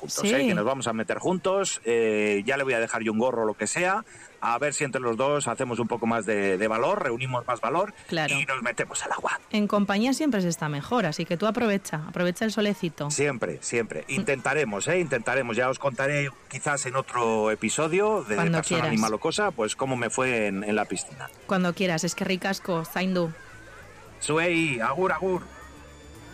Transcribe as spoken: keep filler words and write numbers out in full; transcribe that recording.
juntos, Sí. ¿eh? Que nos vamos a meter juntos. Eh, ya le voy a dejar yo un gorro o lo que sea. A ver si entre los dos hacemos un poco más de, de valor, reunimos más valor Claro. y nos metemos al agua. En compañía siempre se está mejor, así que tú aprovecha, aprovecha el solecito. Siempre, siempre. Intentaremos, ¿eh? Intentaremos. Ya os contaré quizás en otro episodio de Cuando Persona, quieras. Animal o Cosa, pues cómo me fue en, en la piscina. Cuando quieras, es que ricasco, zaindu. Zuei, agur, agur.